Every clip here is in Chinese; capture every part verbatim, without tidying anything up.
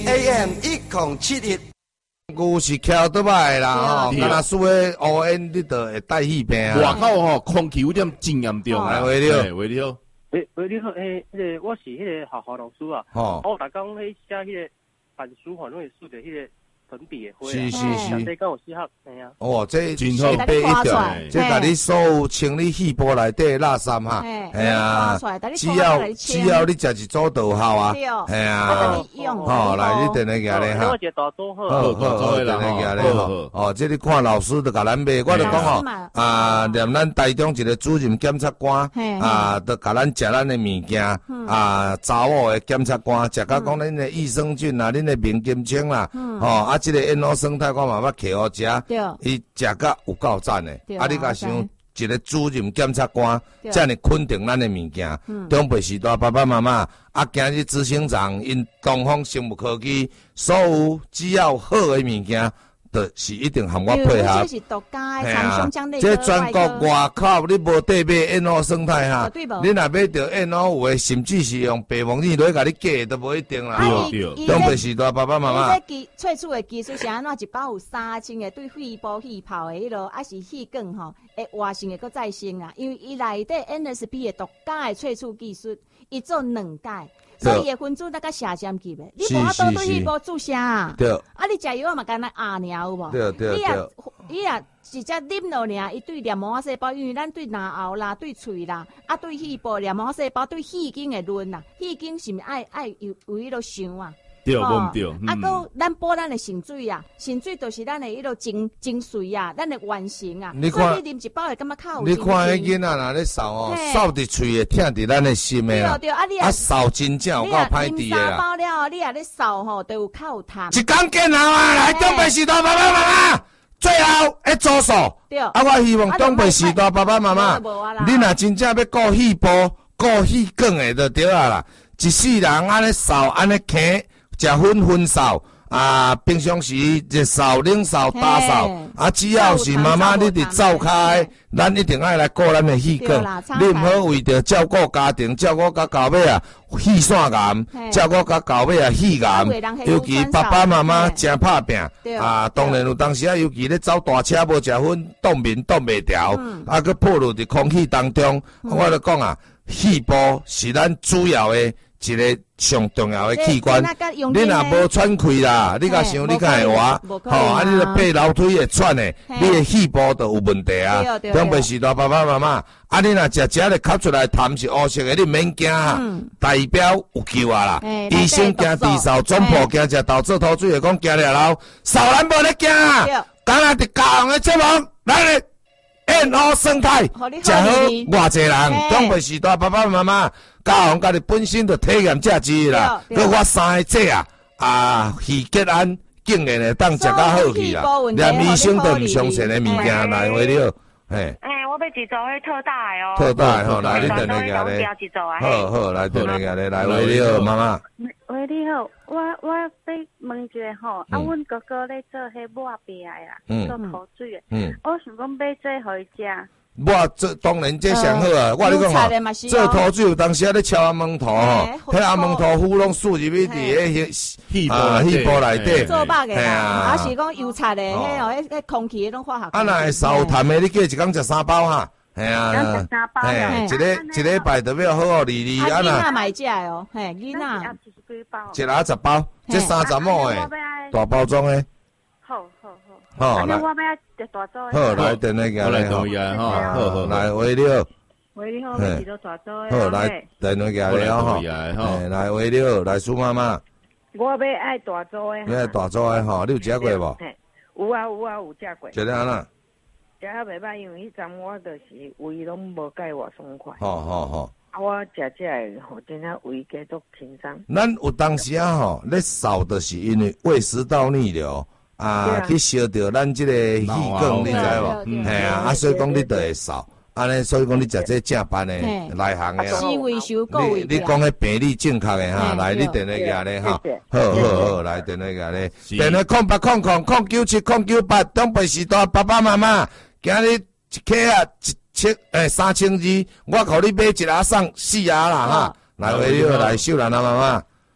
A M 一零七一。 牛是翘倒摆啦吼，敢若输个乌烟，你就会带气病啊。 外口吼空气有点真严重啊。 喂你好， 喂你好， 喂喂你好，诶，迄个我是迄个学校老师啊。哦。我逐工咧写迄个板书吼，拢会输着迄个粉笔的花啊。 是是是。 上帝跟我适合，嘿啊。 哦，这真好， 白一条，这甲你所有清理细胞内底垃圾哈，系啊，只要只要你食一组就有效啊，系啊，哦，来你等下举咧哈， 我一个大组好， 好好好，等下举咧吼，哦，这你看老师就甲咱买，我就讲吼，啊，连咱台中一个主任检察官，啊，就甲咱食咱的物件，啊，查某的检察官，食到讲恁的益生菌啦，恁的明金清啦，哦，啊，这个烟雾生态我嘛捌摕好食。伊食甲有够赞诶，啊！你甲想一个主任检察官，遮尔肯定咱诶物件，中北时代爸爸妈妈，啊，今日执行长因东方生物科技，所有只要好诶物件，就是一定含我配合。 这是独家诶，厂商将那这全国外口你无得买烟雾生态哈，你若买着烟雾有诶，甚至是用白毛泥落去甲你架都无一定啦。对，中北时代爸爸妈妈。 伊这萃取诶技术是安怎？一包有三千个对肺部气泡诶迄落，还是气管吼，会活性会搁再生啊？因为伊内底 N S B 诶独家诶萃取技术，伊做两届。所以伊分子那个下降级的，你无法度对迄部注射啊？ 对。 啊，你食药啊嘛，干那压尔有无？ 对对对。 你啊，伊啊，直接啉落尔，伊对黏膜细胞，因为咱对牙喉啦、对喙啦，啊对肺部黏膜细胞、对气管会润啦，气管是毋是爱爱有有迄落想啊？ 对，无对。 啊，搁咱补咱的肾水啊，肾水就是咱的迄落精精髓啊，咱的完成啊。 你看， 你啉一包会感觉较有。 你看迄囡仔若咧扫哦，扫伫喙会疼伫咱的心的啦。 对对，啊你啊扫真正有够歹治的啦。 啉三包了，你啊咧扫吼，都有较有痰。 一工见效啊！来东北时代爸爸妈妈，最后一组数。对。啊，我希望东北时代爸爸妈妈，你若真正要顾肺部、顾肺管的就对啊啦。一世人安尼扫，安尼啃。食粉粉扫啊，平常时就扫、冷扫、打扫啊，只要是妈妈你伫走开，咱一定爱来顾咱的气管。你毋好为着照顾家庭，照顾到到尾啊，气腺癌，照顾到到尾啊，气癌。尤其爸爸妈妈真拍拼啊，当然有当时啊，尤其咧走大车无食粉，冻面冻袂调，啊，佮暴露伫空气当中。我就讲啊，肺部是咱主要的一个上重要的器官，你若无喘气啦，你甲想你敢会活？吼，啊，你著爬楼梯会喘的，你的肺部就有问题啊。中北时代爸爸妈妈，啊，你若食食咧吸出来痰是黑色的，你免惊啊，代表有救啊啦。医生惊治扫，总部惊食豆做土水的，讲惊了老，扫咱无咧惊啊。敢若伫教养的节目，咱咧烟雾生态，食好偌济人，中北时代爸爸妈妈。家红家己本身就体验价值啦，佮我三个姐啊，啊，肺结安竟然会当食到好去啦，连医生都毋相信的物件来回了，嘿。 哎，我要一组迄特大的哦。 特大吼，来你等下个咧。好好，来等下个咧，来回了，妈妈。 喂，你好，我我要问一下吼，啊，阮哥哥咧做迄抹饼的啦，做土水的，嗯，我想讲买这互伊食。 我这当然这上好啊！我你讲吼，做土水有当时啊咧敲阿蒙头吼，迄阿蒙头糊拢输入去伫迄气啊气部内底， 做肉的啦，还是讲油菜的，迄哦，迄迄空气迄种化学。 啊，若会烧痰的，你叫一工食三包哈，系啊，嘿，一个一礼拜都要好好理理啊。囡仔买食的哦，嘿，囡仔一人十包，这三十亩的大包装的。 好好好。好， 来。 好，来等那个来同意啊，吼，好好， 来喂你好， 喂你好，我是做大组的。 好，来等那个来吼，来喂你好，来苏妈妈。 我要爱大组的。 你爱大组的吼，你有食过无？ 有啊有啊有食过。 食了安怎？ 食啊袂歹，因为迄阵我就是胃拢无解我爽快。 好好好。 啊，我食食的吼，真正胃加足轻松。 咱有当时啊吼，咧扫就是因为胃食道逆流。啊，去烧着咱即个气管，你知无？嘿啊，啊，所以讲你就会扫，安尼，所以讲你食这正版的内行的。 是维修够你你讲迄病理正确的哈，来你电话个咧哈，好好好，来电话个咧，电话空八空空空九七空九八，东北时代爸爸妈妈，今日一克啊一千诶三千二，我互你买一盒送四盒啦哈，来回你来秀兰啊妈妈。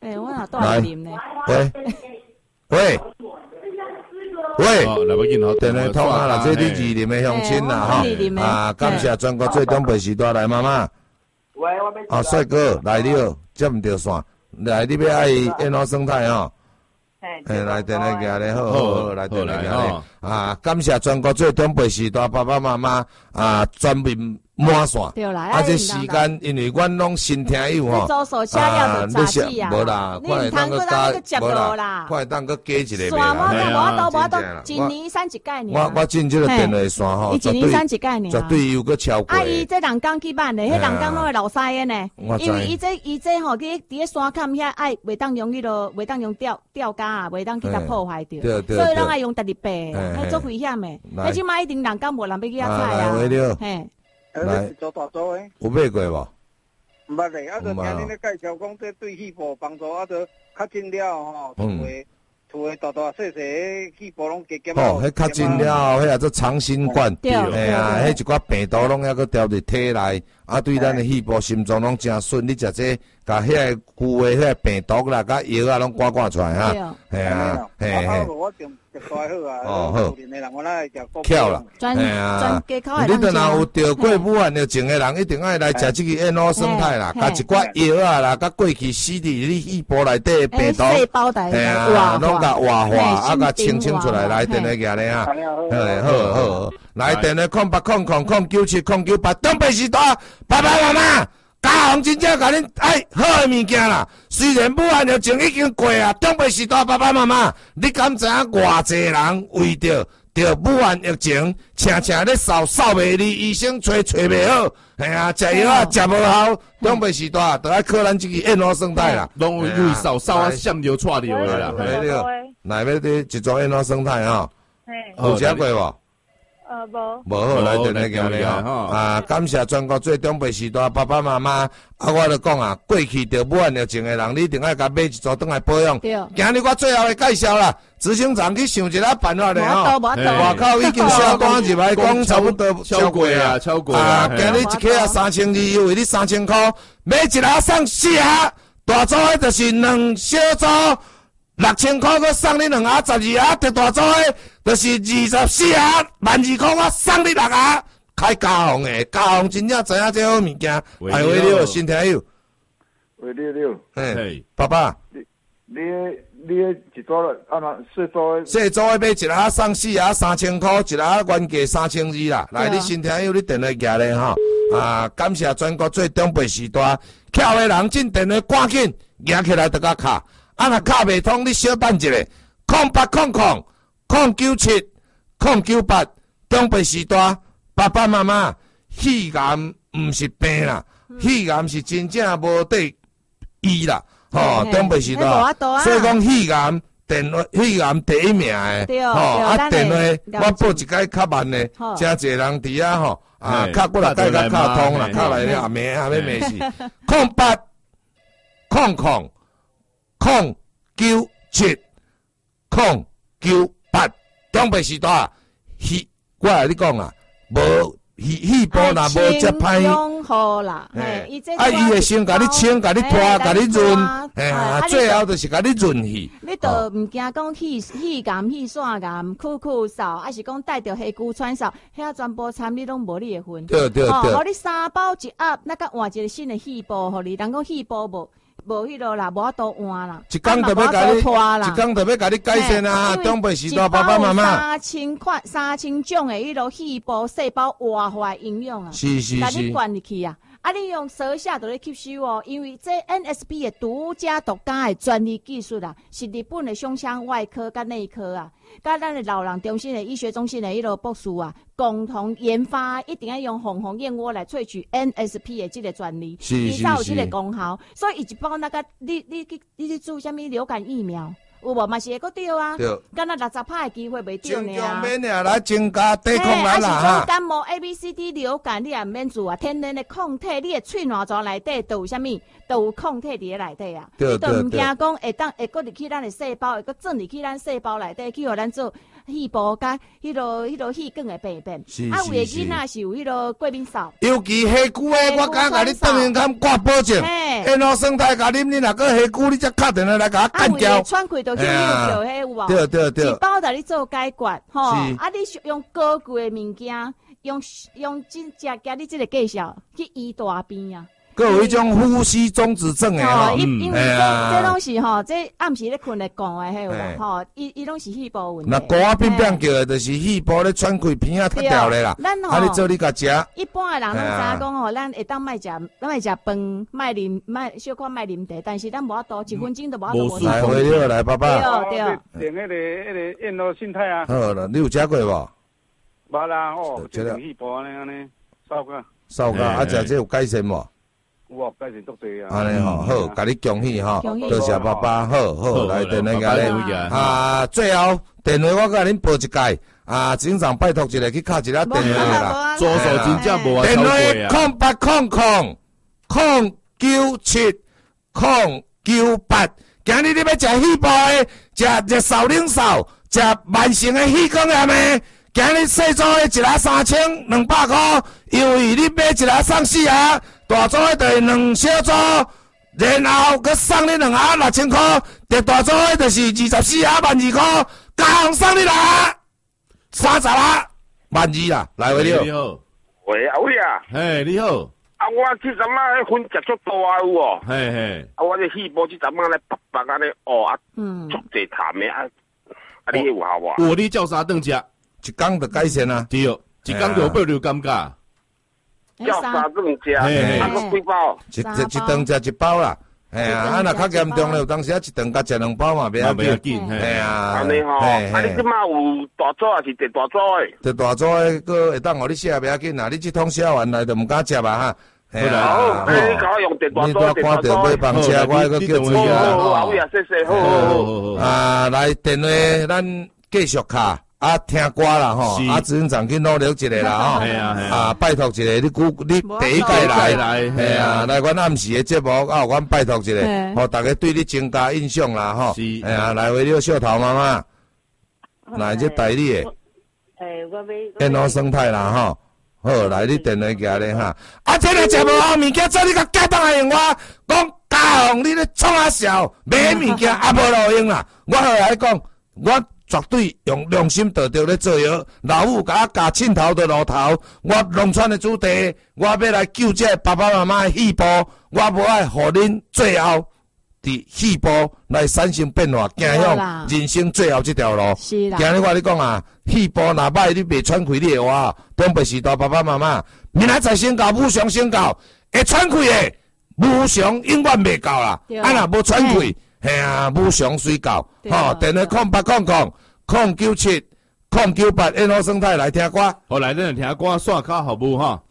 哎，我哪带啉呢？ 喂喂喂， 来不及好， 电话通啊啦，这你二林的乡亲啦哈，啊，感谢全国最东北时代来妈妈。 喂，我要。 啊，帅哥来了，接唔到线，来你要爱烟花生态吼。哎，来电话行咧，好好好，来电话行咧。啊，感谢全国最东北时代爸爸妈妈啊，全面满线。 对啦， 啊，这时间因为阮拢新听友吼， 啊，你是无啦， 你唔通搁当个接落啦， 快当个加一个。 线嘛，无多无多，一年三一概念。 我我进这个电话线吼， 一年三一概念， 绝对有个超过。 啊，伊这人工去办的，迄人工拢会老塞的呢，因为伊这伊这吼，伫伫咧山坎遐爱袂当用迄落，袂当用吊吊架啊，袂当去甲破坏掉，所以拢爱用特别白，迄做危险的。迄即摆一定人工无人要去遐采啊，嘿。 来，做大做诶， 有买过无？ 毋捌咧，啊，就听恁咧介绍讲，这对肺部帮助，啊，就较真了吼，厝诶，厝诶大大细细肺部拢加减。 哦，迄较真了，迄也做长新冠， 对， 哎呀，迄一寡病毒拢抑个调入体内，啊，对咱诶肺部、心脏拢真顺。你食这，甲遐个旧诶迄个病毒啦，甲药啊，拢赶赶出来哈。系啊，嘿嘿。哦好，巧啦，哎呀，你等若有着过武汉疫情的人，一定爱来食这个燕窝生态啦，甲一寡药啊啦，甲过去死伫你肺部内底的病毒，哎呀，拢甲活化，啊甲清清出来，来电话行咧哈，好好好，来电话空八空空空九七空九八，东北时代爸爸妈妈。嘉宏真正甲恁爱好诶物件啦，虽然武汉疫情已经过啊，东北时代爸爸妈妈，你敢知影偌济人为着着武汉疫情，常常咧扫扫袂离，医生找找袂好，哎呀，食药啊食无效，东北时代都爱靠咱这个燕窝生态啦， 拢为扫扫啊闪着错着诶啦， 来了，来要伫一种燕窝生态吼，有食过无？ 呃，无， 无好来电话叫你吼，啊，感谢全国最东北时代爸爸妈妈，啊，我就讲啊，过去得武汉疫情的人，你一定爱甲买一组转来保养。对。今日我最后的介绍啦，执行长去想一下办法咧吼。外口已经下单入来讲差不多超过啊， 超过啊。今日一克啊三千二，优惠你三千块，买一盒送四盒，大组的就是两小组。六千块，我送你两盒，十二盒；得大组的，就是二十四盒，万二块，我送你六盒。开嘉宏的，嘉宏真正知影这好物件，爱为了新听友。 喂，六六， 嘿，爸爸， 你你你一组了，啊那四组的， 四组的买一盒送四盒，三千块，一盒原价三千二啦。来，你新听友，你电话举咧吼，啊，感谢全国最东北时代，巧的人进电话赶紧举起来，得甲卡。啊，若卡袂通，你小等一下，空八空空空九七空九八，东北时代爸爸妈妈，肺癌毋是病啦，肺癌是真正无得医啦，吼，东北时代，所以讲肺癌电话，肺癌第一名诶，吼，啊电话我报一解较慢诶，真侪人伫遐吼，啊，卡过来解甲卡通啦，卡来咧阿妹阿妹没事，空八空空。空九七空九八，东北时代，气我来你讲啊，无气气波若无接歹， 好啦，嘿， 啊，伊会先甲你清，甲你拖，甲你润，嘿啊，最后就是甲你润去。 你都毋惊讲气气感、气散感、酷酷扫，还是讲带着黑骨川扫，遐全部参你拢无你的份。 对对对。 互你三包一盒，那个换一个新的气波，互你，人讲气波无。无迄落啦，无法度换啦， 一工就要甲你，一工就要甲你改善啊！东北时代爸爸妈妈， 三千块、三千种的迄落细胞细胞活化营养啊， 是是是， 甲你灌入去啊！啊，你用舌下都咧吸收哦，因为这 N S P 的独家独家的专利技术啊，是日本的胸腔外科甲内科啊，甲咱的老人中心的医学中心的迄落博士啊，共同研发，一定要用红红燕窝来萃取 N S P 的这个专利，伊才有这个功效。所以一包那个，你你你你去注什么流感疫苗？有无嘛是会阁着啊？敢若六十趴的机会袂着呢啊！ 免呀，来增加抵抗力啦哈！ 啊，是讲感冒 A B C D 流感，你也毋免做啊！天然的抗体，你的喙软状内底都有啥物？都有抗体伫咧内底啊！你都毋惊讲会当会阁入去咱的细胞，会阁转入去咱细胞内底去互咱做细胞甲迄落迄落气管的病变，啊，有的囡仔是有迄落过敏扫。尤其下久的，我敢甲你当然敢挂保证。因咯生态甲啉，你若个下久，你才敲电话来甲我干掉。 啊，喘气就去尿尿迄有无？ 对对对。 一包带你做解决，吼，啊，你用高贵的物件，用用真正加你这个介绍去医大病啊。 佮有迄种呼吸中止症诶吼， 因为这这拢是吼，这暗时咧困咧讲诶，迄有无吼？伊伊拢是细胞问题。 那高啊变变叫诶，就是细胞咧喘气片啊脱掉咧啦。 咱吼， 啊，你做你家食。 一般诶人拢知影讲吼，咱会当卖食，咱卖食饭，卖啉，卖小可卖啉茶，但是咱无法度一分钟都无法度。 来回了，来爸爸。 对对。点迄个迄个燕罗心态啊。 好了，你有食过无？ 无啦，哦，这个细胞安尼安尼，烧个。 烧个，啊，食这有改善无？ 哇，改善足多啊！ 安尼吼，好，甲你恭喜吼，多谢爸爸，好好来电话甲你啊，最后电话我甲恁报一届啊，警长拜托一下去敲一下电话啦， 左手真正无啊， 电话空八空空空九七空九八，今日你要食细胞的，食热烧冷烧，食慢性的气管炎的。今日细组的一粒三千两百块，因为你买一粒送四盒，大组的就是两小组，然后佮送你两盒六千块，第大组的就是二十四盒万二块，加上送你两盒三十盒万二啦，来喂你好， 喂阿伟啊， 嘿你好， 啊我这阵啊迄分食足大有哦， 嘿嘿， 啊我这细胞这阵啊咧白白安尼哦啊，嗯，足济痰的啊，啊你有效无？ 我你叫啥顿食？ 一工就改善啊， 对，一工就有有感觉。 叫三顿食，啊个几包？ 一一一顿食一包啦，哎呀，啊若较严重咧，有当时啊一顿甲食两包嘛，袂要紧，哎呀， 安尼吼，啊你即马有大组还是第大组诶？ 第大组诶，个会当互你食袂要紧啦，你即通吃完来就毋敢食啊哈。 好，哎你甲我用第大组， 第大组。你看到买房车，我个叫注意啦。好，好，谢谢，好好好。啊，来电话，咱继续卡。啊，听歌啦吼，啊，执行长去努力一下啦吼，啊，拜托一下，你估你第一届来，系啊，来阮暗时的节目，啊，阮拜托一下，吼，大家对你增加印象啦吼，系啊，来为了小头妈妈，来这代理的， 诶，我要， 燕罗生态啦吼，好，来你电话寄咧哈，啊，这个节目后物件做你甲假当来用我，讲嘉宏你咧创啊笑，买物件也无路用啦，我来讲，我。绝对用良心道德咧做药，老母甲我加凊头的路头，我农村的子弟，我要来救这爸爸妈妈的细胞，我无爱互恁最后伫细胞来产生变化，走向人生最后这条路。是啦。今日我你讲啊，细胞若歹，你袂喘气，你会活。东北时代爸爸妈妈，明仔载先教，母上先教，会喘气的母上永远袂教啦。啊若无喘气。系啊，母上水教，吼，电话空八空空空九七空九八，燕罗生态来听歌。 好，来咱听歌，刷卡服务哈。